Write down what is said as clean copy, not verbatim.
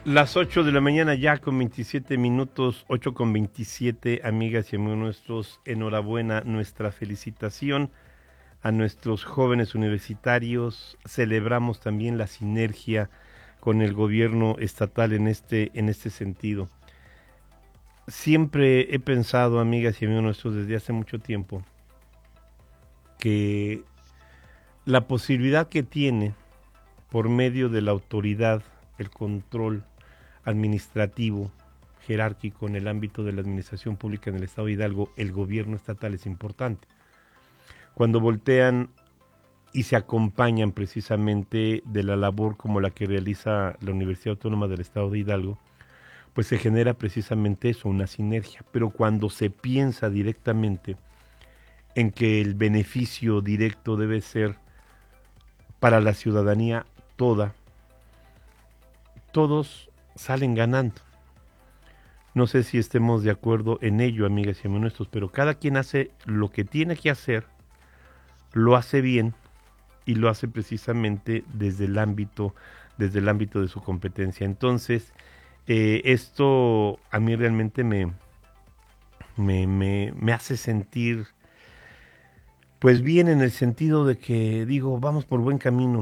Las 8 de la mañana ya con 27 minutos, 8 con 27, amigas y amigos nuestros, enhorabuena, nuestra felicitación a nuestros jóvenes universitarios. Celebramos también la sinergia con el gobierno estatal en este sentido. Siempre he pensado, amigas y amigos nuestros, desde hace mucho tiempo, que la posibilidad que tiene por medio de la autoridad, el control administrativo, jerárquico en el ámbito de la administración pública en el Estado de Hidalgo, el gobierno estatal es importante. Cuando voltean y se acompañan precisamente de la labor como la que realiza la Universidad Autónoma del Estado de Hidalgo, pues se genera precisamente eso, una sinergia. Pero cuando se piensa directamente en que el beneficio directo debe ser para la ciudadanía toda, todos salen ganando. No sé si estemos de acuerdo en ello, amigas y amigos nuestros, pero cada quien hace lo que tiene que hacer, lo hace bien y lo hace precisamente desde el ámbito de su competencia. Entonces, esto a mí realmente me hace sentir pues bien en el sentido de que digo, vamos por buen camino.